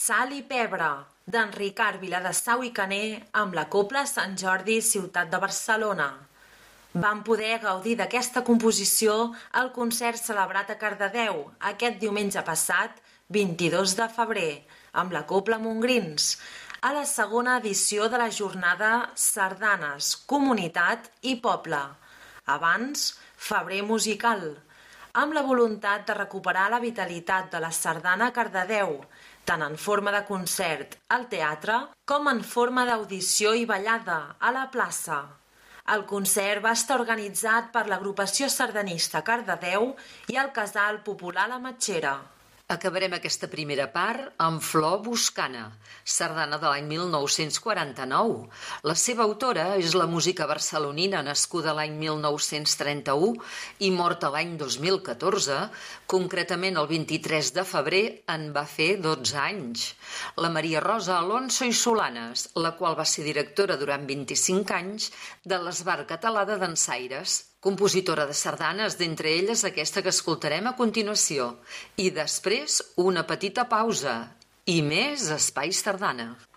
Sal i pebre, d'en Ricard Viladesau i Caner amb la Cobla Sant Jordi Ciutat de Barcelona. Vam poder gaudir d'aquesta composició al concert celebrat a Cardedeu aquest diumenge passat, 22 de febrer, amb la Cobla Montgrins, a la segona edició de la jornada Sardanes, Comunitat i Poble. Abans, Febrer Musical, amb la voluntat de recuperar la vitalitat de la sardana a Cardedeu, tant en forma de concert al teatre com en forma d'audició i ballada a la plaça. El concert va estar organitzat per l'agrupació sardanista Cardedeu i el Casal Popular La Matxera. Acabarem aquesta primera part amb Flor Boscana, sardana de l'any 1949. La seva autora és la música barcelonina nascuda l'any 1931 i morta l'any 2014, concretament el 23 de febrer en va fer 12 anys. La Maria Rosa Alonso i Solanes, la qual va ser directora durant 25 anys de l'Esbar Català de Dansaires, compositora de sardanes, d'entre elles aquesta que escoltarem a continuació, i després una petita pausa i més Espai Sardana.